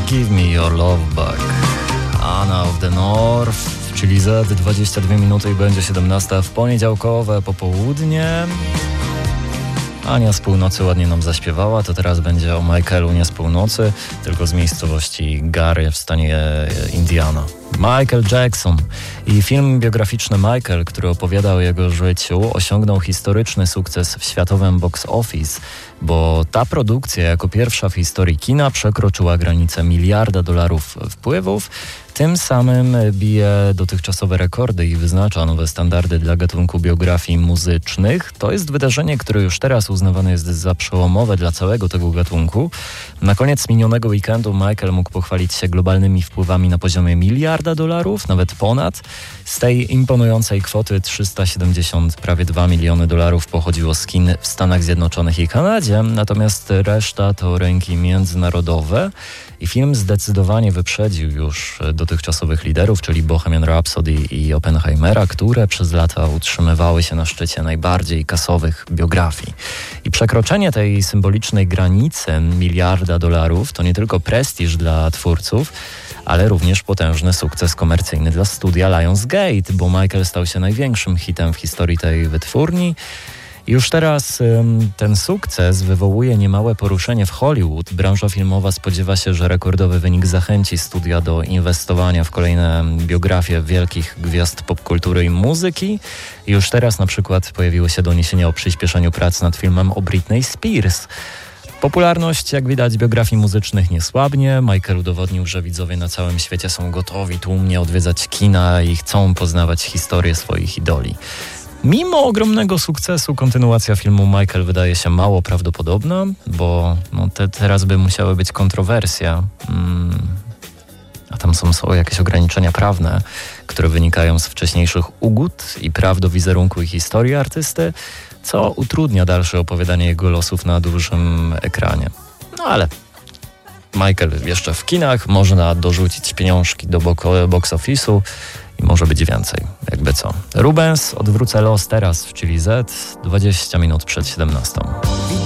Give Me Your Love Back. Anna of the North, czyli Z, 22 minuty i będzie 17 w poniedziałkowe popołudnie. Ania z północy ładnie nam zaśpiewała, to teraz będzie o Michaelu nie z północy, tylko z miejscowości Gary w stanie Indiana. Michael Jackson i film biograficzny Michael, który opowiada o jego życiu, osiągnął historyczny sukces w światowym box office, bo ta produkcja jako pierwsza w historii kina przekroczyła granicę $1 miliarda wpływów. Tym samym bije dotychczasowe rekordy i wyznacza nowe standardy dla gatunku biografii muzycznych. To jest wydarzenie, które już teraz uznawane jest za przełomowe dla całego tego gatunku. Na koniec minionego weekendu Michael mógł pochwalić się globalnymi wpływami na poziomie $1 miliarda, nawet ponad. Z tej imponującej kwoty 370, prawie $2 miliony pochodziło z kin w Stanach Zjednoczonych i Kanadzie, natomiast reszta to rynki międzynarodowe i film zdecydowanie wyprzedził już dotychczasowych liderów, czyli Bohemian Rhapsody i Oppenheimera, które przez lata utrzymywały się na szczycie najbardziej kasowych biografii. I przekroczenie tej symbolicznej granicy $1 miliarda to nie tylko prestiż dla twórców, ale również potężny sukces komercyjny dla studia Lionsgate, bo Michael stał się największym hitem w historii tej wytwórni. Już teraz ten sukces wywołuje niemałe poruszenie w Hollywood. Branża filmowa spodziewa się, że rekordowy wynik zachęci studia do inwestowania w kolejne biografie wielkich gwiazd popkultury i muzyki. Już teraz na przykład pojawiły się doniesienia o przyspieszeniu prac nad filmem o Britney Spears. Popularność, jak widać, biografii muzycznych nie słabnie. Michael udowodnił, że widzowie na całym świecie są gotowi tłumnie odwiedzać kina i chcą poznawać historię swoich idoli. Mimo ogromnego sukcesu kontynuacja filmu Michael wydaje się mało prawdopodobna, bo teraz by musiały być kontrowersje, a tam są jakieś ograniczenia prawne, które wynikają z wcześniejszych ugód i praw do wizerunku i historii artysty, co utrudnia dalsze opowiadanie jego losów na dużym ekranie. No ale Michael jeszcze w kinach, można dorzucić pieniążki do box office'u i może być więcej, jakby co. Rubens, Odwrócę los teraz w Chili Z, 20 minut przed 17.